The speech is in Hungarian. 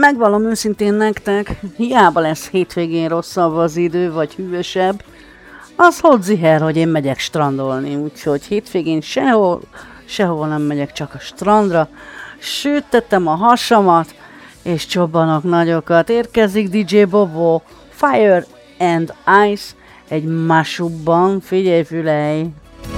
megvallom őszintén nektek, hiába lesz hétvégén rosszabb az idő, vagy hűvösebb, az hogy ziher, hogy én megyek strandolni, úgyhogy hétvégén sehol nem megyek, csak a strandra. Sütöttem a hasamat, és csobbanok nagyokat. Érkezik DJ Bobo, Fire and Ice, egy mashup-ban, figyelj fülej!